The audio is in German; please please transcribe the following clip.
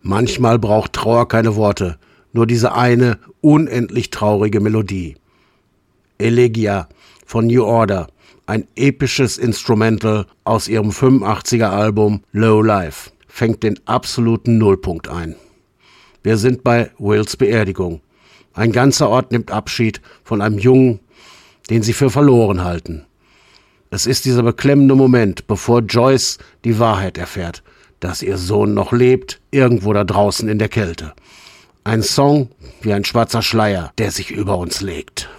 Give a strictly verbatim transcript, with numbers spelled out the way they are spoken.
Manchmal braucht Trauer keine Worte, nur diese eine, unendlich traurige Melodie. Elegia von New Order, ein episches Instrumental aus ihrem fünfundachtziger Album Low Life, fängt den absoluten Nullpunkt ein. Wir sind bei Wills Beerdigung. Ein ganzer Ort nimmt Abschied von einem Jungen, den sie für verloren halten. Es ist dieser beklemmende Moment, bevor Joyce die Wahrheit erfährt, dass ihr Sohn noch lebt, irgendwo da draußen in der Kälte. Ein Song wie ein schwarzer Schleier, der sich über uns legt.